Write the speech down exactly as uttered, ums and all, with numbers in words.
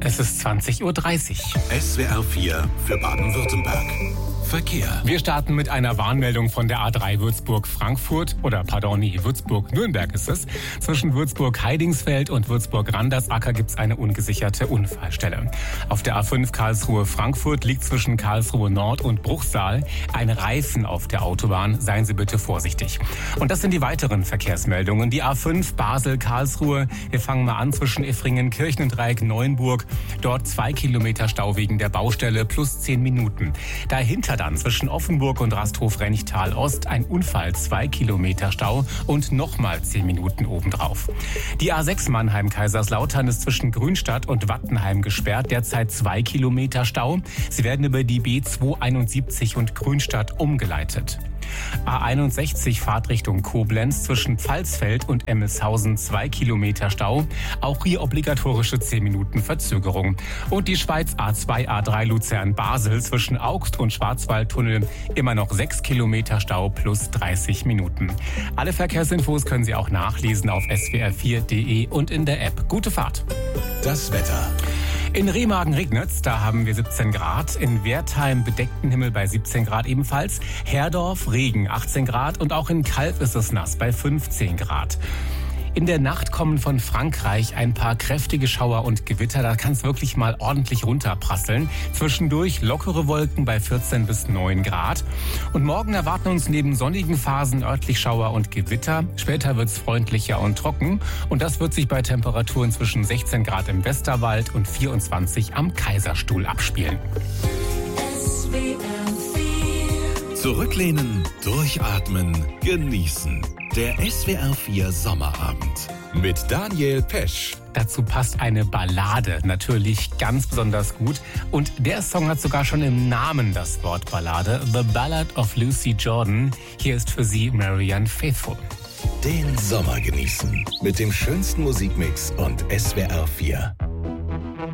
Es ist zwanzig Uhr dreißig. S W R vier für Baden-Württemberg. Verkehr. Wir starten mit einer Warnmeldung von der A drei Würzburg-Frankfurt, oder pardon, nee, Würzburg-Nürnberg ist es. Zwischen Würzburg-Heidingsfeld und Würzburg-Randersacker gibt es eine ungesicherte Unfallstelle. Auf der A fünf Karlsruhe-Frankfurt liegt zwischen Karlsruhe-Nord und Bruchsal ein Reifen auf der Autobahn. Seien Sie bitte vorsichtig. Und das sind die weiteren Verkehrsmeldungen. Die A fünf Basel-Karlsruhe. Wir fangen mal an zwischen Effringen-Kirchendreieck-Neuenburg. Dort zwei Kilometer Stau wegen der Baustelle plus zehn Minuten. Dahinter dann zwischen Offenburg und Rasthof-Renchtal-Ost ein Unfall, zwei Kilometer Stau und nochmal zehn Minuten obendrauf. Die A sechs Mannheim-Kaiserslautern ist zwischen Grünstadt und Wattenheim gesperrt, derzeit zwei Kilometer Stau. Sie werden über die B zweihunderteinundsiebzig und Grünstadt umgeleitet. A einundsechzig Fahrtrichtung Koblenz zwischen Pfalzfeld und Emmelshausen zwei Kilometer Stau. Auch hier obligatorische zehn Minuten Verzögerung. Und die Schweiz A zwei A drei Luzern-Basel zwischen Augst und Schwarzwaldtunnel immer noch sechs Kilometer Stau plus dreißig Minuten. Alle Verkehrsinfos können Sie auch nachlesen auf s w r vier punkt d e und in der App. Gute Fahrt. Das Wetter. In Remagen regnet's, da haben wir siebzehn Grad. In Wertheim bedeckten Himmel bei siebzehn Grad ebenfalls. Herdorf Regen achtzehn Grad und auch in Kalb ist es nass bei fünfzehn Grad. In der Nacht kommen von Frankreich ein paar kräftige Schauer und Gewitter. Da kann es wirklich mal ordentlich runterprasseln. Zwischendurch lockere Wolken bei vierzehn bis neun Grad. Und morgen erwarten uns neben sonnigen Phasen örtlich Schauer und Gewitter. Später wird es freundlicher und trocken. Und das wird sich bei Temperaturen zwischen sechzehn Grad im Westerwald und vierundzwanzig am Kaiserstuhl abspielen. Zurücklehnen, durchatmen, genießen. Der S W R vier Sommerabend mit Daniel Pesch. Dazu passt eine Ballade natürlich ganz besonders gut. Und der Song hat sogar schon im Namen das Wort Ballade. The Ballad of Lucy Jordan. Hier ist für Sie Marianne Faithfull. Den Sommer genießen mit dem schönsten Musikmix und S W R vier.